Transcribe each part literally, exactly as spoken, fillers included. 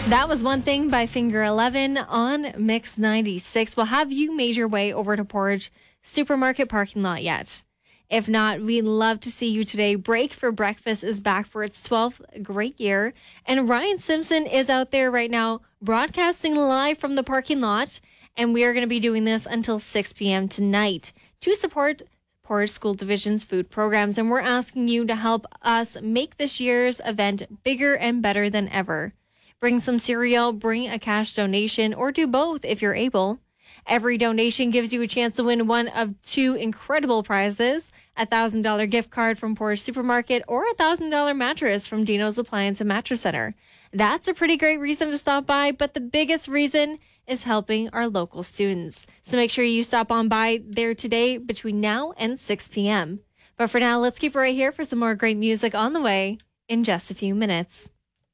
That was One Thing by Finger eleven on Mix ninety-six. Well, have you made your way over to Portage Supermarket parking lot yet? If not, we'd love to see you today. Break for Breakfast is back for its twelfth great year. And Ryan Simpson is out there right now broadcasting live from the parking lot. And we are going to be doing this until six p.m. tonight to support Portage School Division's food programs. And we're asking you to help us make this year's event bigger and better than ever. Bring some cereal, bring a cash donation, or do both if you're able. Every donation gives you a chance to win one of two incredible prizes, a one thousand dollars gift card from Portage Supermarket or a one thousand dollars mattress from Dino's Appliance and Mattress Center. That's a pretty great reason to stop by, but the biggest reason is helping our local students. So make sure you stop on by there today between now and six p.m. But for now, let's keep it right here for some more great music on the way in just a few minutes.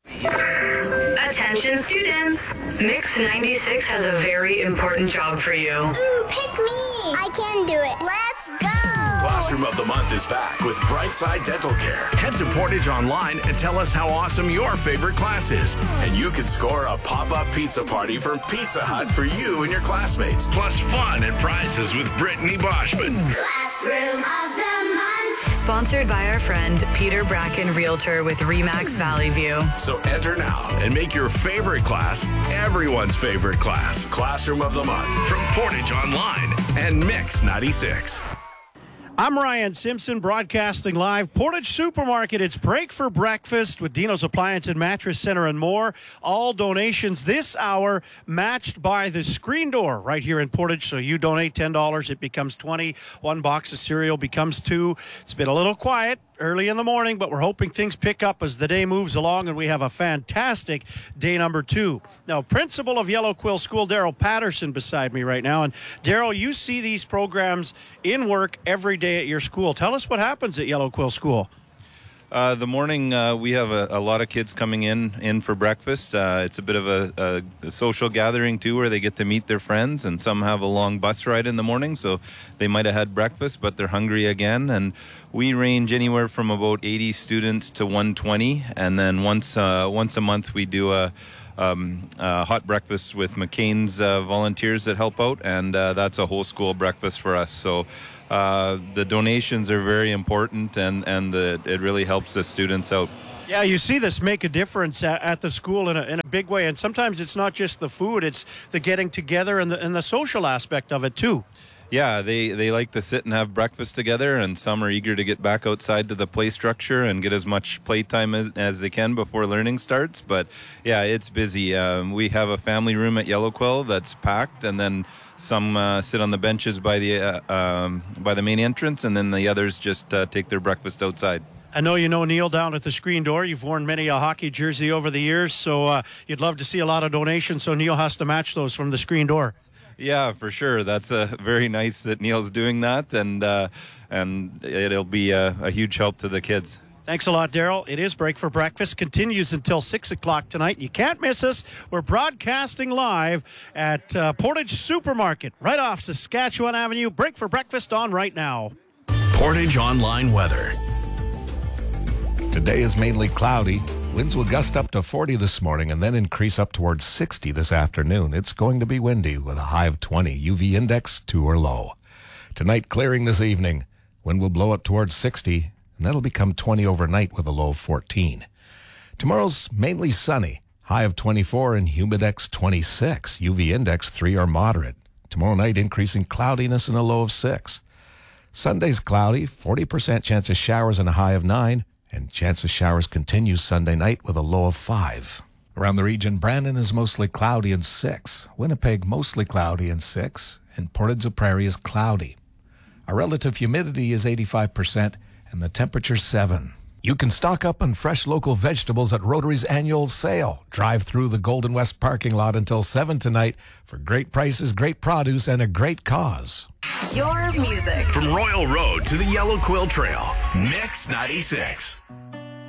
Attention students, Mix ninety-six has a very important job for you. Ooh, pick me! I can do it. Let's go! Classroom of the Month is back with Brightside Dental Care. Head to Portage Online and tell us how awesome your favorite class is. And you can score a pop-up pizza party from Pizza Hut for you and your classmates. Plus fun and prizes with Brittany Boschman. Classroom of the Month. Sponsored by our friend Peter Bracken, Realtor with Remax Valley View. So enter now and make your favorite class everyone's favorite class. Classroom of the Month from Portage Online and Mix ninety-six. I'm Ryan Simpson, broadcasting live. Portage Supermarket, it's Break for Breakfast with Dino's Appliance and Mattress Center and more. All donations this hour matched by the Screen Door right here in Portage. So you donate ten dollars, it becomes twenty dollars. One box of cereal becomes two. It's been a little quiet early in the morning, but we're hoping things pick up as the day moves along, and we have a fantastic day number two. Now, principal of Yellow Quill School, Daryl Patterson, beside me right now. And Daryl, you see these programs in work every day at your school. Tell us what happens at Yellow Quill School. Uh, the morning, uh, we have a, a lot of kids coming in in for breakfast. Uh, it's a bit of a, a, a social gathering, too, where they get to meet their friends, and some have a long bus ride in the morning, so they might have had breakfast, but they're hungry again. And we range anywhere from about eighty students to one hundred twenty, and then once uh, once a month we do a Um, uh, hot breakfast with McCain's uh, volunteers that help out, and uh, that's a whole school breakfast for us. So uh, the donations are very important, and, and the, it really helps the students out. Yeah, you see this make a difference at, at the school in a, in a big way, and sometimes it's not just the food, it's the getting together and the, and the social aspect of it too. Yeah, they, they like to sit and have breakfast together, and some are eager to get back outside to the play structure and get as much playtime as, as they can before learning starts. But, yeah, it's busy. Um, we have a family room at Yellow Quill that's packed, and then some uh, sit on the benches by the, uh, um, by the main entrance, and then the others just uh, take their breakfast outside. I know you know Neil down at the Screen Door. You've worn many a hockey jersey over the years, so uh, you'd love to see a lot of donations, so Neil has to match those from the Screen Door. Yeah, for sure. That's uh, very nice that Neil's doing that, and uh, and it'll be a, a huge help to the kids. Thanks a lot, Daryl. It is Break for Breakfast. Continues until six o'clock tonight. You can't miss us. We're broadcasting live at uh, Portage Supermarket, right off Saskatchewan Avenue. Break for Breakfast on right now. Portage Online weather. Today is mainly cloudy. Winds will gust up to forty this morning and then increase up towards sixty this afternoon. It's going to be windy with a high of twenty. U V index two or low. Tonight, clearing this evening. Wind will blow up towards sixty, and that'll become twenty overnight with a low of fourteen. Tomorrow's mainly sunny. High of twenty-four and humidex twenty-six. U V index three or moderate. Tomorrow night, increasing cloudiness and a low of six. Sunday's cloudy. forty percent chance of showers and a high of nine. And chance of showers continues Sunday night with a low of five. Around the region, Brandon is mostly cloudy and six. Winnipeg mostly cloudy and six. And Portage Prairie is cloudy. Our relative humidity is eighty-five percent and the temperature seven. You can stock up on fresh local vegetables at Rotary's annual sale. Drive through the Golden West parking lot until seven tonight for great prices, great produce, and a great cause. Your music. From Royal Road to the Yellow Quill Trail, Mix ninety-six.